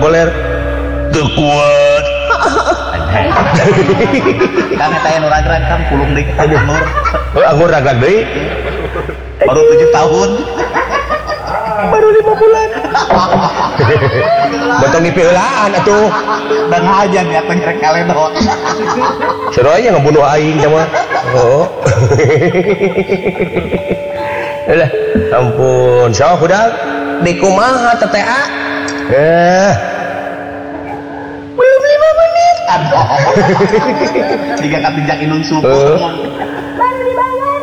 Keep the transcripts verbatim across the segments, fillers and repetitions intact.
populer teu kuat Kang eta anu ragrag Kang pulung deui Nur. oh anggur ragrag deui Baru tujuh tahun. baru lima bulan bentong dipeulaan atuh Dan aja nih apa ngerek kaledot. seru aja ngebunuh aing sama oh lah ampun sok udah di kumaha tetea eh belum lima menit Aduh. Tiga katinjak inung suku. uh. Baru dibayar.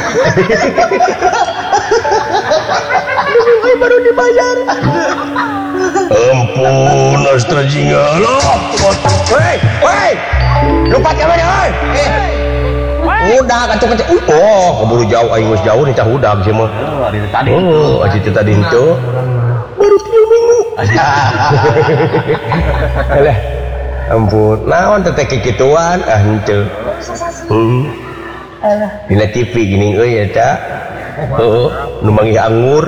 baru dibayar ampun Astra Jingga lo woi woi lupa jalan jalan eh udah kacau kacau oh keburu jauh aing geus jauh nih cah udah sih mah Oh, dari tadi. oh aji tadi itu baru tiga minggu alah ampun naon teh teh kikituan ah henteu hmm alah dina T V gini euy eta heeh nu manggih anggur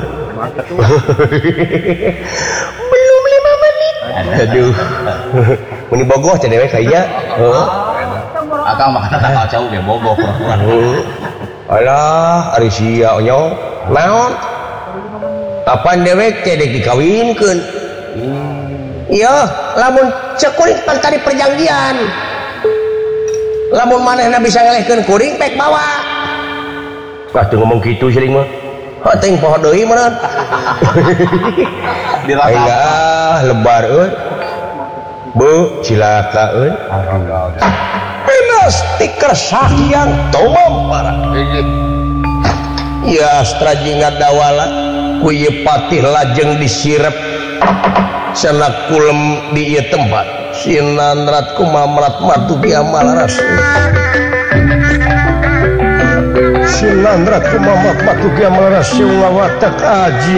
belum lima menit aduh meni bogoh cenah we kaya heeh Akang makan tak jauh ge bogoh pura-pura. alah ari sia onyong naon apaan dewek teh dek dikawinkeun iya lamun cek kuring pan tadi perjanjian lamun manehna bisa ngelehkeun kuring pek bawa ah tuh ngomong gitu sering mah heuting poho deui meureun Dirasa. ah lebar euy bu cilaka euy penas stiker sahyang tomam parah ya Astra Jingga dawala ku ieu patih lajeng disirep sana kulem di ieu tempat sinandrat kumamrat matugi amalaras sinandrat kumamrat matugi amalaras watak aji